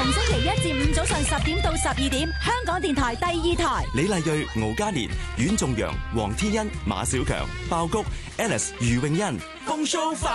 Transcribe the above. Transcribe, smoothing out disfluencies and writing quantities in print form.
逢星期一至五早上10點到12點，香港電台第2台。 李麗蕊、敖嘉年、阮仲陽、黃天恩、馬小強、爆谷、Alice、余詠欣，風騷